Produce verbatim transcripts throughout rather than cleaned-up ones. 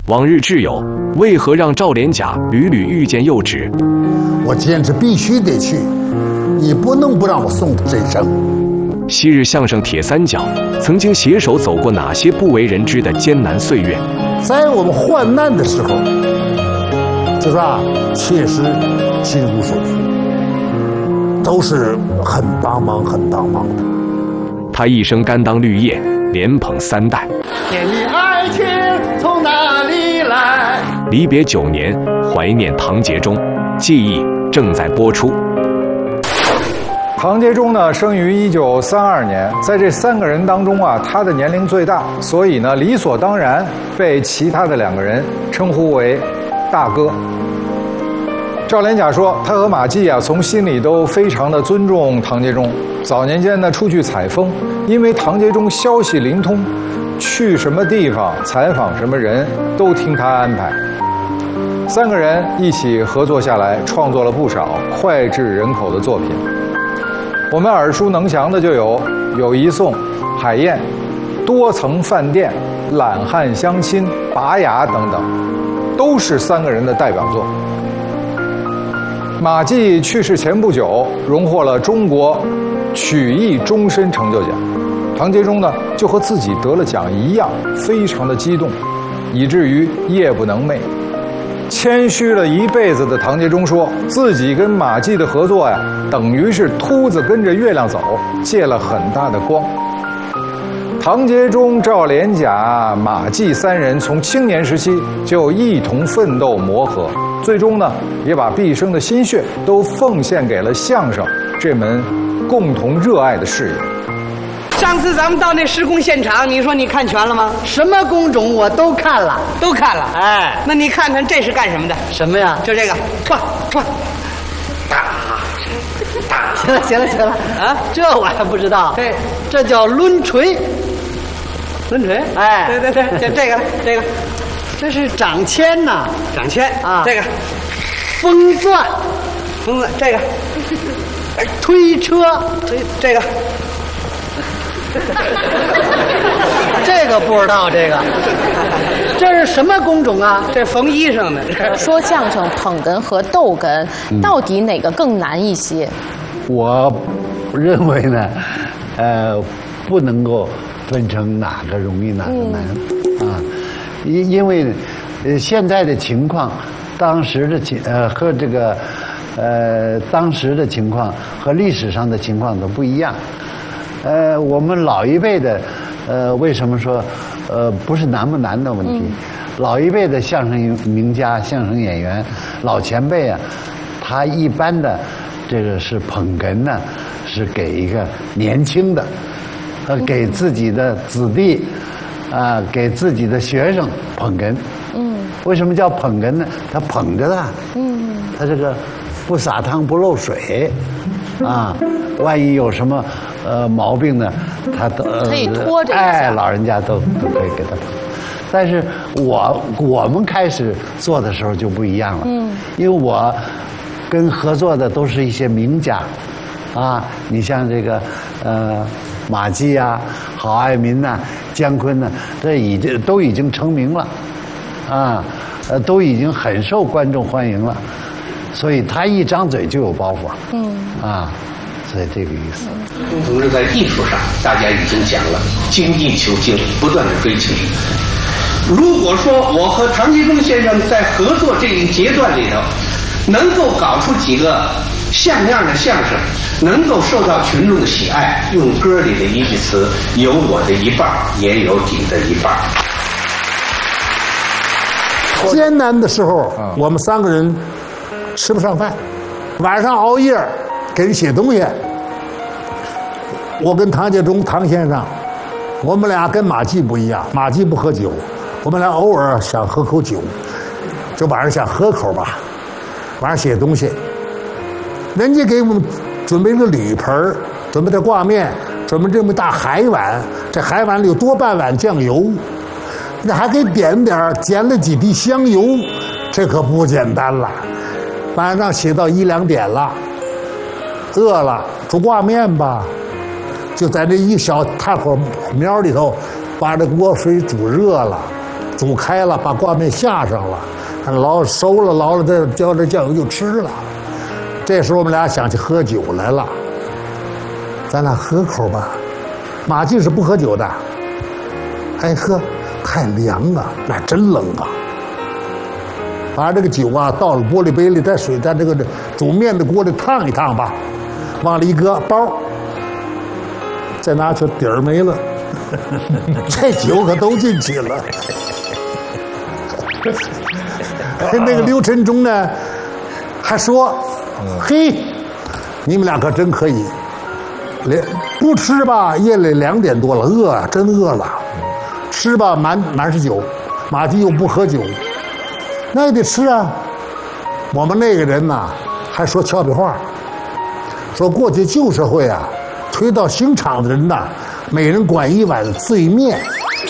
往日挚友，为何让赵连甲屡屡遇见又止？ 我坚持必须得去，你不能不让我送他这一生。 昔日相声铁三角曾经携手走过哪些不为人知的艰难岁月？ 在我们患难的时候，就是啊，确实亲如手足，都是很帮忙、很帮忙的。 他一生甘当绿叶，连捧三代。 念你爱情从哪里来？ 离别九年，怀念唐杰忠，记忆正在播出。 唐杰忠呢，生于一九三二年，在这三个人当中啊，他的年龄最大，所以呢，理所当然被其他的两个人称呼为大哥。赵连甲说，他和马季啊，从心里都非常的尊重唐杰忠。早年间呢，出去采风，因为唐杰忠消息灵通，去什么地方采访什么人都听他安排。三个人一起合作下来，创作了不少脍炙人口的作品。我们耳熟能详的就有《友谊颂》《海燕》《多层饭店》《懒汉相亲》《拔牙》等等，都是三个人的代表作。马季去世前不久，荣获了中国曲艺终身成就奖。唐杰忠呢，就和自己得了奖一样，非常的激动，以至于夜不能寐。谦虚了一辈子的唐杰忠说，自己跟马季的合作呀，等于是秃子跟着月亮走，借了很大的光。唐杰忠、赵连甲、马季三人从青年时期就一同奋斗磨合，最终呢，也把毕生的心血都奉献给了相声这门共同热爱的事业。 上次咱们到那施工现场，你说你看全了吗？ 什么工种我都看了， 都看了。 哎， 那你看看这是干什么的？ 什么呀？ 就这个，唰唰，打打。 行了行了行了啊，这我还不知道。 对， 这叫抡锤。 抡锤？ 哎， 对对对，就这个这个， 这是掌签呐， 掌签啊， 这个风钻， 风钻这个， 推车， 推这个。 这个不知道，这个这是什么工种啊？ 这缝衣裳的。 说相声捧哏和逗哏，到底哪个更难一些？ 我认为呢，呃，不能够分成哪个容易哪个难、嗯、啊，因因为呃现在的情况，当时的情呃和这个呃当时的情况和历史上的情况都不一样。呃，我们老一辈的，呃，为什么说，呃，不是难不难的问题？嗯、老一辈的相声名家、相声演员、老前辈啊，他一般的这个是捧哏呢，是给一个年轻的，呃，给自己的子弟，啊、呃，给自己的学生捧哏。嗯。为什么叫捧哏呢？他捧着他，嗯，他这个不撒汤不漏水，啊，万一有什么。呃，毛病呢，他都、呃、 可以拖着一下， 哎，老人家都都可以给他捧。但是我我们开始做的时候就不一样了，嗯，因为我跟合作的都是一些名家，啊，你像这个呃马季啊、郝爱民呐、啊、姜昆呐、啊，这已经都已经成名了，啊，呃，都已经很受观众欢迎了，所以他一张嘴就有包袱，嗯，啊。所以这个意思。 钟同志在艺术上，大家已经讲了精益求精，不断的追求。如果说我和唐杰忠先生在合作这一阶段里头，能够搞出几个像样的相声，能够受到群众的喜爱，用歌里的一句词，有我的一半，也有你的一半。 艰难的时候，我们三个人吃不上饭，晚上熬夜给人写东西。我跟唐杰忠唐先生，我们俩跟马季不一样，马季不喝酒，我们俩偶尔想喝口酒，就晚上想喝口吧，晚上写东西。人家给我们准备个铝盆，准备的挂面，准备这么大海碗，这海碗里有多半碗酱油，那还给点点捡了几滴香油，这可不简单了。晚上写到一两点了，饿了煮挂面吧，就在这一小炭火苗里头，把这锅水煮热了， 煮开了，把挂面下上了，捞熟了，捞了再浇点酱油就吃了。这时候我们俩想起喝酒来了，咱俩喝口吧。马季是不喝酒的，哎喝，太凉啊，那真冷啊。把这个酒啊倒了玻璃杯里，在水在这个煮面的锅里烫一烫吧，往里一搁包，再拿出底儿没了，这酒可都进去了。那个刘晨忠呢，还说：“嘿，你们俩可真可以，连不吃吧，夜里两点多了，饿啊，真饿了；吃吧，满满是酒。马季又不喝酒，那也得吃啊。我们那个人呐，还说俏皮话，说过去旧社会啊，推到刑场的人呐，每人管一碗醉面。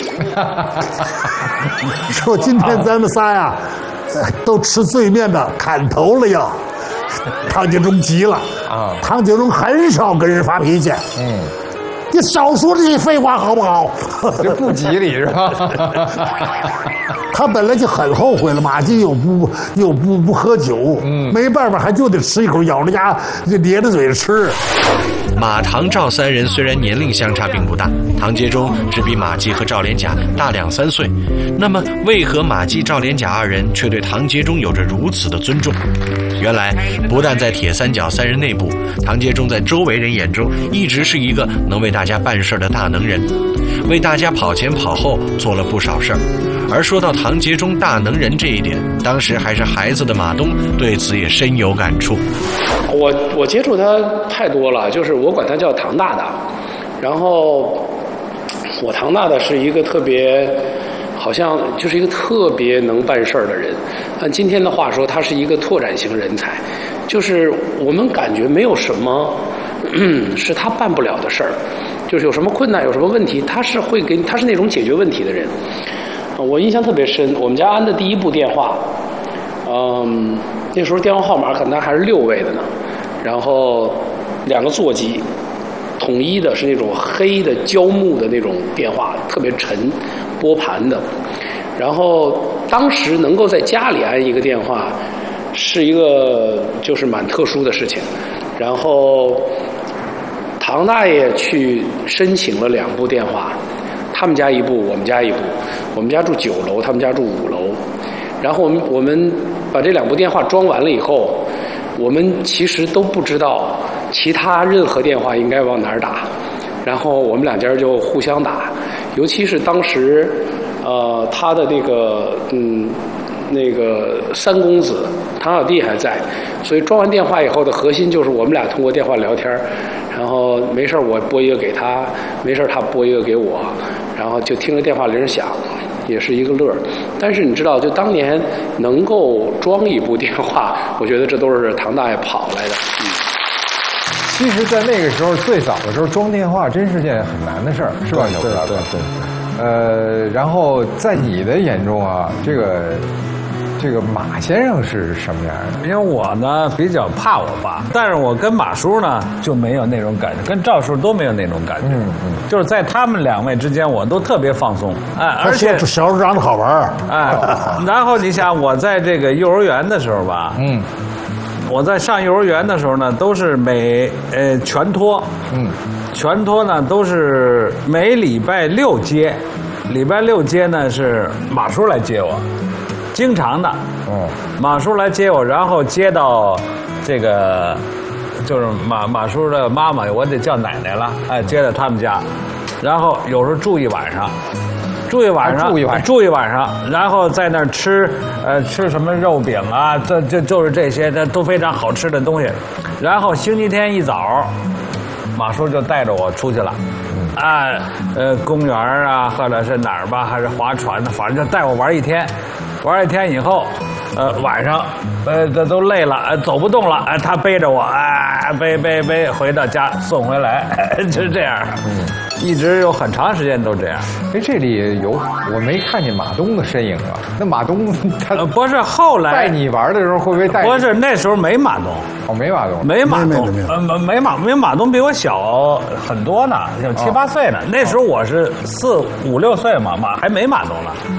说今天咱们仨呀。”都吃醉面的砍头了要，唐杰忠急了啊！唐杰忠很少跟人发脾气，嗯，你少说这些废话好不好？ 就不吉利是吧？ 他本来就很后悔了，马季又不又不不喝酒，嗯，没办法，还就得吃一口，咬着牙就咧着嘴吃。 马唐赵三人虽然年龄相差并不大，唐杰忠只比马季和赵连甲大两三岁，那么为何马季、赵连甲二人却对唐杰忠有着如此的尊重？原来不但在铁三角三人内部，唐杰忠在周围人眼中一直是一个能为大家办事的大能人，为大家跑前跑后做了不少事儿。而说到唐杰忠大能人这一点，当时还是孩子的马东对此也深有感触。 我我接触他太多了，就是我管他叫唐大大，然后我唐大大是一个特别，好像就是一个特别能办事儿的人。按今天的话说，他是一个拓展型人才，就是我们感觉没有什么是他办不了的事儿，就是有什么困难有什么问题，他是会给他是那种解决问题的人。我印象特别深，我们家安的第一部电话，嗯，那时候电话号码可能还是六位的呢，然后两个座机，统一的是那种黑的胶木的那种电话，特别沉，拨盘的。然后当时能够在家里安一个电话，是一个就是蛮特殊的事情。然后唐大爷去申请了两部电话。他们家一部，我们家一部，我们家住九楼，他们家住五楼。然后我们我们把这两部电话装完了以后，我们其实都不知道其他任何电话应该往哪儿打，然后我们两家就互相打。尤其是当时，呃，他的那个嗯那个三公子唐小弟还在，所以装完电话以后的核心就是我们俩通过电话聊天，然后没事我拨一个给他，没事他拨一个给我。然后就听着电话铃响，也是一个乐儿。但是你知道，就当年能够装一部电话，我觉得这都是唐大爷跑来的。嗯， 其实，在那个时候最早的时候，装电话真是件很难的事儿，是吧，小胡大哥？对对。呃，然后在你的眼中啊，这个。这个马先生是什么样的？ 因为我呢比较怕我爸，但是我跟马叔呢就没有那种感觉，跟赵叔都没有那种感觉。嗯嗯，就是在他们两位之间，我都特别放松。哎，而且小时候长得好玩。 哎，然后你想我在这个幼儿园的时候吧，嗯，我在上幼儿园的时候呢，都是每呃全托，嗯，全托呢都是每礼拜六接，礼拜六接呢是马叔来接我。经常的，嗯，马叔来接我，然后接到这个，就是马马叔的妈妈，我得叫奶奶了，哎，接到他们家，然后有时候住一晚上，住一晚上，住一晚住一晚上，然后在那儿吃，呃，吃什么肉饼啊，这这就是这些，这都非常好吃的东西。然后星期天一早，马叔就带着我出去了。啊，呃，公园啊，或者是哪儿吧，还是划船的，反正就带我玩一天。玩一天以后，呃，晚上，呃，这都累了，呃，走不动了，呃，他背着我，啊、呃，背背背回到家送回来，就是这样，嗯，一直有很长时间都这样。 哎，这里有我没看见马东的身影啊？那马东他、 呃、不是后来带你玩的时候会不会带你？ 不是那时候没马东， 哦，没马东， 没马东，呃，没没马，没马东比我小很多呢，有七八岁呢。哦、那时候我是四五六岁嘛，马还没马东呢。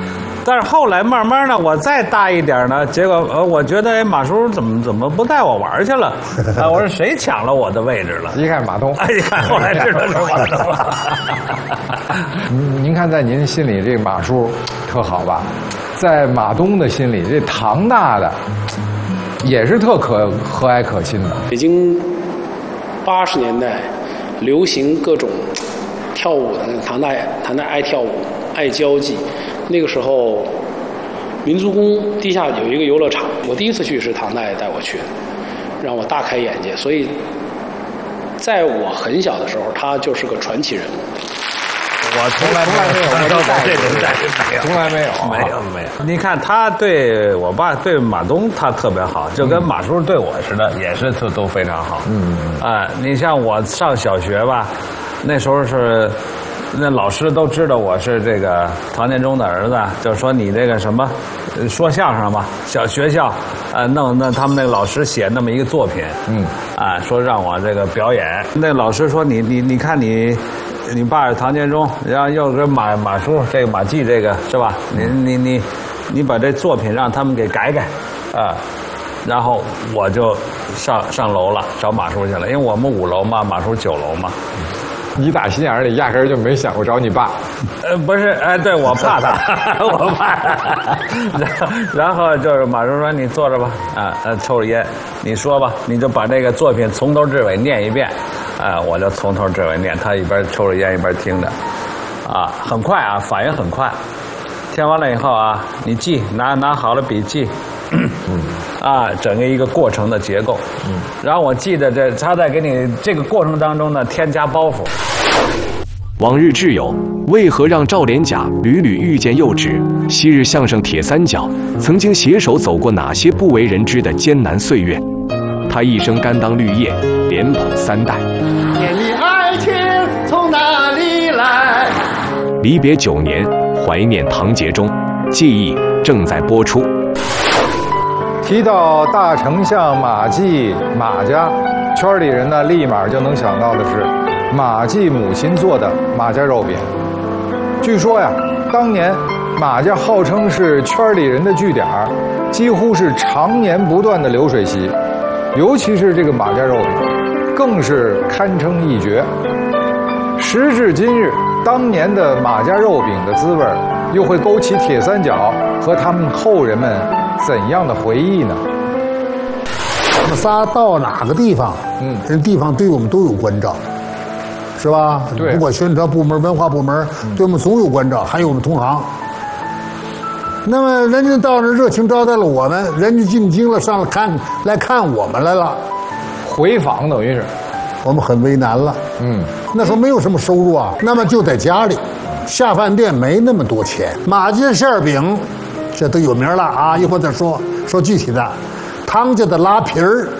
但是后来慢慢呢，我再大一点呢，结果呃，我觉得哎，马叔怎么怎么不带我玩去了？啊，我说谁抢了我的位置了？ 一看马东， 哎，一看后来知道是马东了。 您您看，在您心里这个马叔特好吧？在马东的心里，这唐大的也是特可和蔼可亲的。 北京八十年代流行各种跳舞的，唐大唐大爱跳舞，爱交际。那个时候，民族宫地下有一个游乐场，我第一次去是唐大爷带我去的，让我大开眼界。所以，在我很小的时候，他就是个传奇人物。 我从来没有没有这种待遇， 从来没有， 没有没有。你看他对我爸对马东他特别好，就跟马叔对我似的，也是都都非常好。嗯，哎，你像我上小学吧，那时候是。那老师都知道我是这个唐建中的儿子，就说你这个什么，说相声嘛，小学校，呃，弄那他们那个老师写那么一个作品，嗯，啊，说让我这个表演。那老师说你你你看你，你爸是唐建中，然后又跟马马叔这个马季这个是吧？你你你你把这作品让他们给改改，啊。然后我就上上楼了，找马叔去了，因为我们五楼嘛，马叔九楼嘛。 你打心眼里压根儿就没想过找你爸， 呃，不是，哎，对我怕他，我怕他。然后，然后就是马叔说：“你坐着吧，啊，呃，抽着烟，你说吧，你就把这个作品从头至尾念一遍。”啊，我就从头至尾念，他一边抽着烟一边听着，啊，很快啊，反应很快。听完了以后啊，你记，拿拿好了笔记。嗯，啊，整个一个过程的结构，嗯，然后我记得这他在给你这个过程当中呢添加包袱。 往日挚友，为何让赵连甲屡屡遇见又止？昔日相声铁三角曾经携手走过哪些不为人知的艰难岁月？他一生甘当绿叶，连捧三代。 念你爱情从哪里来？ 离别九年，怀念唐杰忠，记忆正在播出。 提到大丞相马季马家，圈里人呢立马就能想到的是马季母亲做的马家肉饼。据说呀，当年马家号称是圈里人的据点，几乎是常年不断的流水席，尤其是这个马家肉饼，更是堪称一绝。时至今日，当年的马家肉饼的滋味又会勾起铁三角和他们后人们怎样的回忆呢？ 我们仨到哪个地方，嗯，人地方对我们都有关照，是吧？ 对， 不管宣传部门、文化部门，对我们总有关照，还有我们同行。那么人家到那热情招待了我们，人家进京了，上来看来看我们来了， 回访等于是， 我们很为难了。嗯，那时候没有什么收入啊，那么就在家里，下饭店没那么多钱。马家馅饼。这都有名了啊！一会儿再说说具体的。汤家的拉皮儿，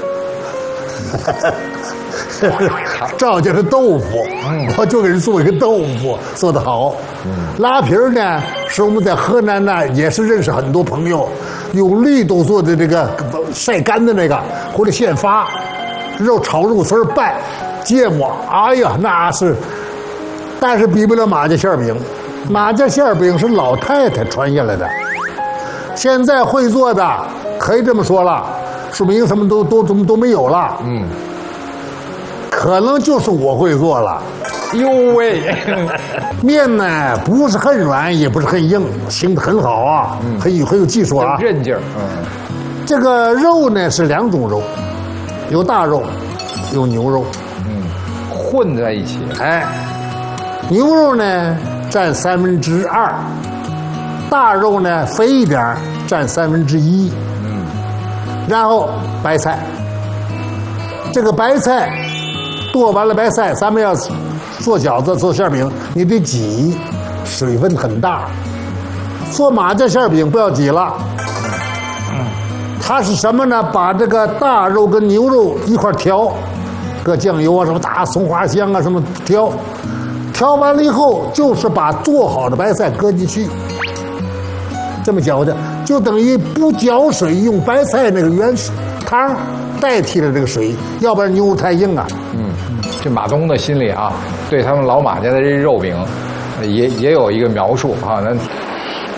赵家的豆腐，我就给人做一个豆腐，做得好。拉皮儿呢，是我们在河南呢，也是认识很多朋友，用绿豆做的这个晒干的那个，或者现发，肉炒肉丝拌芥末，哎呀，那是，但是比不了马家馅饼。马家馅饼是老太太传下来的。现在会做的可以这么说了，说明什么都都都都没有了。嗯，可能就是我会做了。 哟喂， 面呢不是很软，也不是很硬，形得很好啊，嗯、很有很有技术啊， 韧劲儿。嗯， 这个肉呢是两种肉，有大肉，有牛肉， 嗯，混在一起。 哎，牛肉呢占三分之二。大肉呢肥一点，占三分之一。嗯，然后白菜，这个白菜剁完了白菜，咱们要做饺子、做馅饼，你得挤，水分很大。做马家馅饼不要挤了，嗯，它是什么呢？把这个大肉跟牛肉一块调，搁酱油啊、什么大松花香啊什么调，调完了以后，就是把做好的白菜搁进去。这么搅的，就等于不搅水，用白菜那个原汤代替了这个水，要不然牛肉太硬啊。 嗯，这马东的心里啊，对他们老马家的这肉饼，也也有一个描述啊。那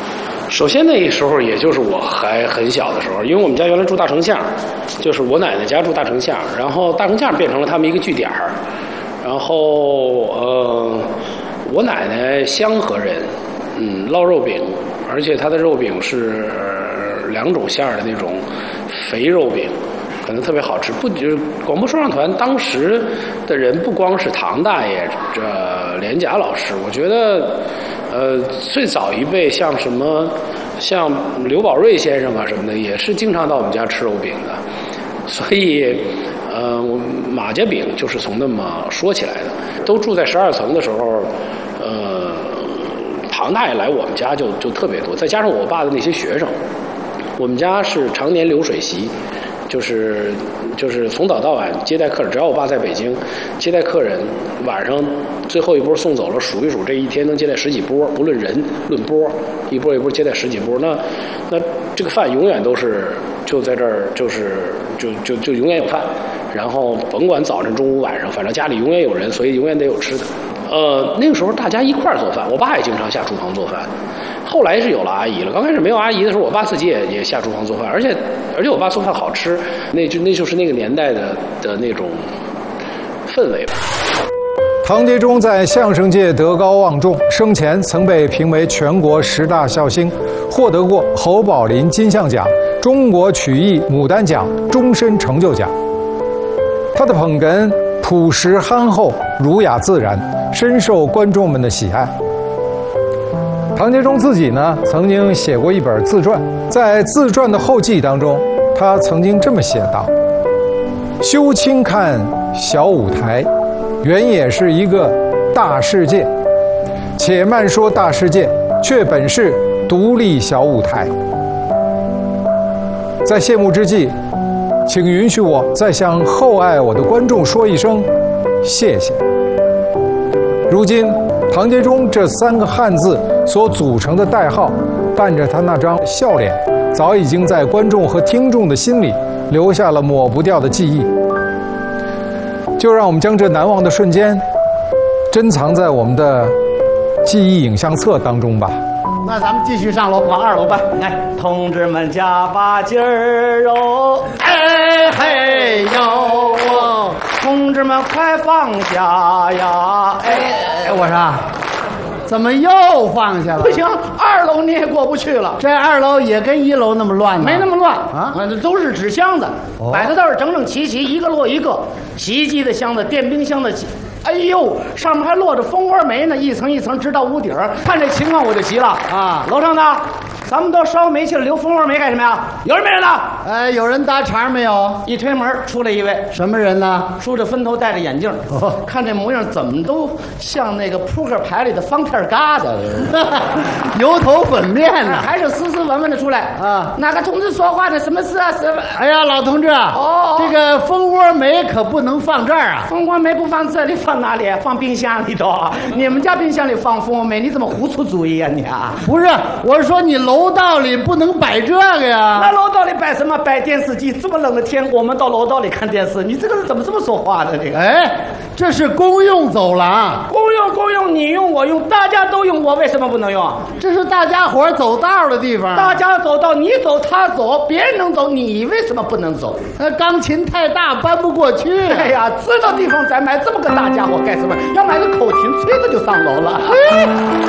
首先那时候也就是我还很小的时候，因为我们家原来住大城巷，就是我奶奶家住大城巷，然后大城巷变成了他们一个据点儿。然后呃，我奶奶香河人，嗯，烙肉饼，而且她的肉饼是、呃、两种馅儿的那种肥肉饼。可能特别好吃，不就是广播说唱团当时的人不光是唐大爷、这连甲老师，我觉得，呃，最早一辈像什么，像刘宝瑞先生啊什么的，也是经常到我们家吃肉饼的，所以，呃，马家饼就是从那么说起来的。都住在十二层的时候，呃，唐大爷来我们家就就特别多，再加上我爸的那些学生，我们家是常年流水席。就是就是从早到晚接待客人，只要我爸在北京接待客人，晚上最后一波送走了，数一数这一天能接待十几波，不论人论波，一波一波接待十几波，那那这个饭永远都是就在这儿，就是就就就永远有饭，然后甭管早晨中午晚上，反正家里永远有人，所以永远得有吃的。呃，那个时候大家一块儿做饭，我爸也经常下厨房做饭。后来是有了阿姨了，刚开始没有阿姨的时候，我爸自己也也下厨房做饭，而且而且我爸做饭好吃，那就那就是那个年代的的那种氛围吧。 唐杰忠在相声界德高望重，生前曾被评为全国十大笑星，获得过侯宝林金像奖、中国曲艺牡丹奖终身成就奖。他的捧哏朴实憨厚、儒雅自然，深受观众们的喜爱。唐杰忠自己呢，曾经写过一本自传，在自传的后记当中，他曾经这么写道：“休轻看小舞台，原也是一个大世界，且慢说大世界，却本是独立小舞台。”在谢幕之际，请允许我再向厚爱我的观众说一声谢谢。如今唐杰忠这三个汉字所组成的代号，伴着他那张笑脸，早已经在观众和听众的心里留下了抹不掉的记忆。就让我们将这难忘的瞬间珍藏在我们的记忆影像册当中吧。 那咱们继续上楼，往二楼吧。来，同志们加把劲儿哦，哎嘿呦哦，同志们快放下呀！哎，我说，怎么又放下了？不行，二楼你也过不去了。这二楼也跟一楼那么乱呢？没那么乱啊，那都是纸箱子，哦、摆的倒是整整齐齐，一个摞一个。洗衣机的箱子，电冰箱的。哎呦，上面还落着蜂窝煤呢，一层一层直到屋顶。看这情况我就急了啊！楼上的，咱们都烧煤气了，留蜂窝煤干什么呀？有人没人呢？哎，有人搭茬没有？一推门出来一位，什么人呢？梳着分头，戴着眼镜，哦、看这模样怎么都像那个扑克牌里的方片疙瘩，油头粉面呢，还是斯斯文文的出来啊？哪个同志说话呢？什么事啊？什么？哎呀，老同志啊，哦，这个蜂窝煤可不能放这儿啊！蜂窝煤不放这里，放哪里？放冰箱里头。你们家冰箱里放蜂窝煤，你怎么胡出主意啊你啊？不是，我是说你楼道里不能摆这个呀。那楼道里摆什么？摆电视机。这么冷的天，我们到楼道里看电视，你这个人怎么这么说话呢？这个，哎，这是公用走廊，公用公用，你用我用，大家都用，我为什么不能用？这是大家伙走道的地方，大家走道，你走他走，别人能走，你为什么不能走？那钢琴太大，搬不过去。哎呀，知道地方咱买这么个大家伙干什么？要买个口琴，吹着就上楼了。